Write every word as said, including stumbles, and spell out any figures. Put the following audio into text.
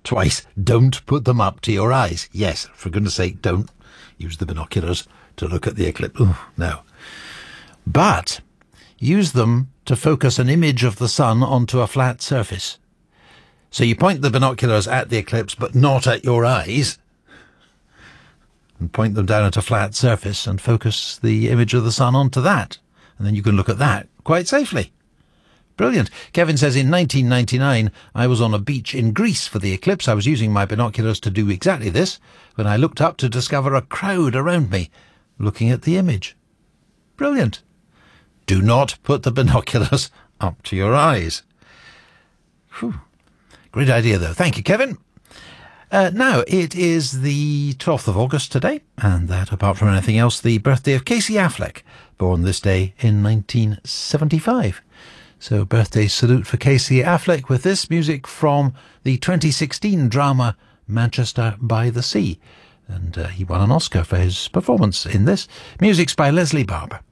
twice. Don't put them up to your eyes. Yes, for goodness sake, don't use the binoculars to look at the eclipse. Ooh, no. But use them to focus an image of the sun onto a flat surface. So you point the binoculars at the eclipse, but not at your eyes, and point them down at a flat surface and focus the image of the sun onto that. And then you can look at that quite safely. Brilliant. Kevin says, in nineteen ninety-nine, I was on a beach in Greece for the eclipse. I was using my binoculars to do exactly this when I looked up to discover a crowd around me looking at the image. Brilliant. Do not put the binoculars up to your eyes. Whew. Great idea, though. Thank you, Kevin. Uh, now, it is the twelfth of August today, and that, apart from anything else, the birthday of Casey Affleck, born this day in nineteen seventy-five. So, birthday salute for Casey Affleck with this music from the twenty sixteen drama Manchester by the Sea. And uh, he won an Oscar for his performance in this. Music's by Leslie Barber.